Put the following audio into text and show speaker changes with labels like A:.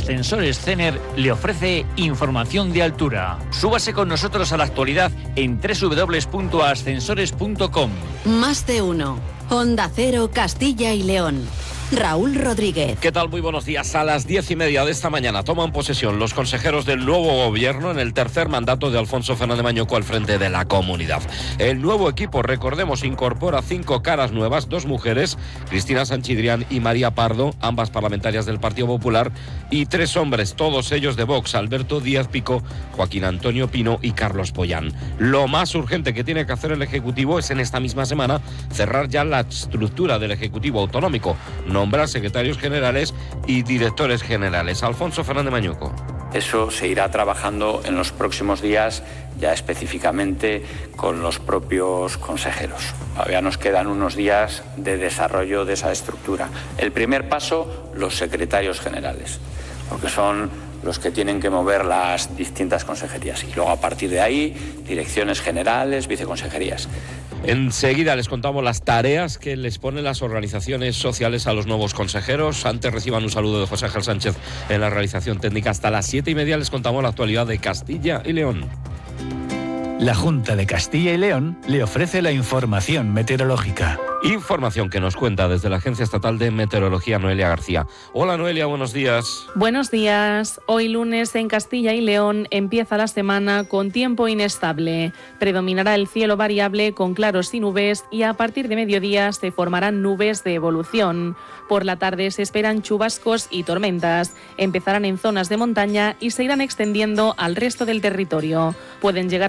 A: Ascensores Cener le ofrece información de altura. Súbase con nosotros a la actualidad en www.ascensores.com.
B: Más de uno. Onda Cero, Castilla y León. Raúl Rodríguez.
C: ¿Qué tal? Muy buenos días. A las 10:30 de esta mañana toman posesión los consejeros del nuevo gobierno en el tercer mandato de Alfonso Fernández Mañueco al frente de la comunidad. El nuevo equipo, recordemos, incorpora 5 caras nuevas, 2 mujeres, Cristina Sanchidrián y María Pardo, ambas parlamentarias del Partido Popular, y 3 hombres, todos ellos de Vox, Alberto Díaz Pico, Joaquín Antonio Pino y Carlos Pollán. Lo más urgente que tiene que hacer el Ejecutivo es en esta misma semana cerrar ya la estructura del Ejecutivo Autonómico, nombrar secretarios generales y directores generales. Alfonso Fernández Mañueco.
D: Eso se irá trabajando en los próximos días, ya específicamente con los propios consejeros. Todavía nos quedan unos días de desarrollo de esa estructura. El primer paso, los secretarios generales, porque son los que tienen que mover las distintas consejerías. Y luego, a partir de ahí, direcciones generales, viceconsejerías.
C: Enseguida les contamos las tareas que les ponen las organizaciones sociales a los nuevos consejeros. Antes reciban un saludo de José Ángel Sánchez en la realización técnica. Hasta las 7:30 les contamos la actualidad de Castilla y León.
E: La Junta de Castilla y León le ofrece la información meteorológica.
C: Información que nos cuenta desde la Agencia Estatal de Meteorología, Noelia García. Hola Noelia, buenos días.
F: Buenos días. Hoy lunes en Castilla y León empieza la semana con tiempo inestable. Predominará el cielo variable con claros y nubes y a partir de mediodía se formarán nubes de evolución. Por la tarde se esperan chubascos y tormentas. Empezarán en zonas de montaña y se irán extendiendo al resto del territorio. Pueden llegar